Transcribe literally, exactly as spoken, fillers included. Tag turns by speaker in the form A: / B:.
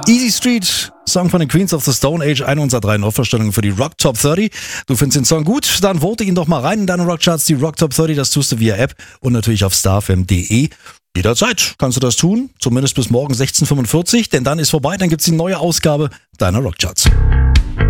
A: Easy Street, Song von den Queens of the Stone Age, eine unserer drei Neuvorstellungen für die Rock Top dreißig. Du findest den Song gut, dann vote ihn doch mal rein in deine Rockcharts, die Rock Top dreißig, das tust du via App und natürlich auf starfm punkt de. Jederzeit kannst du das tun, zumindest bis morgen sechzehn Uhr fünfundvierzig, denn dann ist vorbei, dann gibt's die neue Ausgabe deiner Rockcharts.